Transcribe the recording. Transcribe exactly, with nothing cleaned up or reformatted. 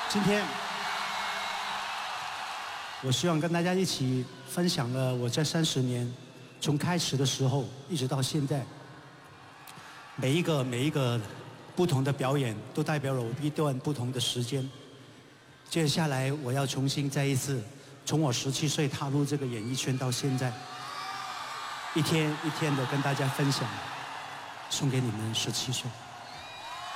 今天，我希望跟大家一起分享了我这三十年，从开始的时候一直到现在，每一个每一个不同的表演，都代表了我一段不同的时间。接下来，我要重新再一次，从我十七岁踏入这个演艺圈到现在，一天一天的跟大家分享，送给你们十七岁。